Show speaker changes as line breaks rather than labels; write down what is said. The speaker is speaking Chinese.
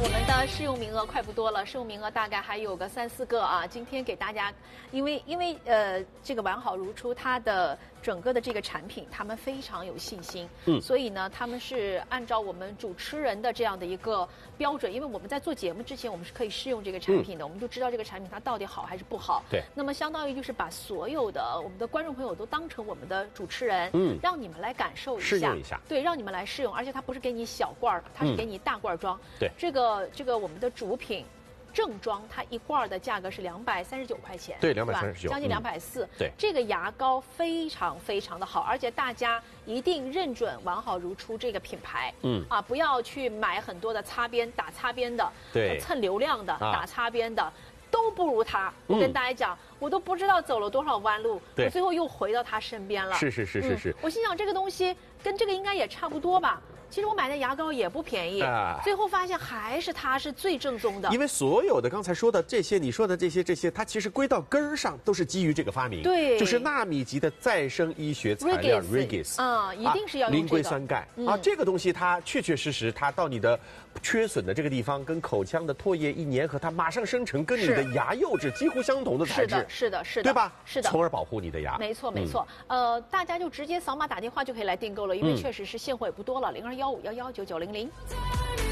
我们的试用名额快不多了，试用名额大概还有个3、4个啊。今天给大家，因为这个完好如初，它的整个的这个产品，他们非常有信心，所以呢，他们是按照我们主持人的这样的一个标准，因为我们在做节目之前，我们是可以试用这个产品的，我们就知道这个产品它到底好还是不好。
对。
那么相当于就是把所有的我们的观众朋友都当成我们的主持人，让你们来感受一下，
试用一下，
对，让你们来试用，而且它不是给你小罐儿，它是给你大罐装。
对。
这个我们的主品。正装它一罐的价格是239块钱，
对，239，
将近240。
对，
这个牙膏非常非常的好，而且大家一定认准完好如初这个品牌，不要去买很多的擦边打擦边的，
对，
蹭流量的，打擦边的。都不如他，我跟大家讲，我都不知道走了多少弯路，我最后又回到他身边了。
是。
我心想这个东西跟这个应该也差不多吧。其实我买的牙膏也不便宜，最后发现还是它是最正宗的。
因为所有的刚才说的这些，你说的这些，它其实归到根儿上都是基于这个发明，
对，
就是纳米级的再生医学材料
Regis 一定是要用
磷硅酸钙这个东西它确确实实它到你的缺损的这个地方，跟口腔的唾液一粘合，它马上生成跟你的牙釉质几乎相同的材质，
是的，
对吧？
是的，
从而保护你的牙。
没错。大家就直接扫码打电话就可以来订购了，因为确实是现货也不多了，0215119900。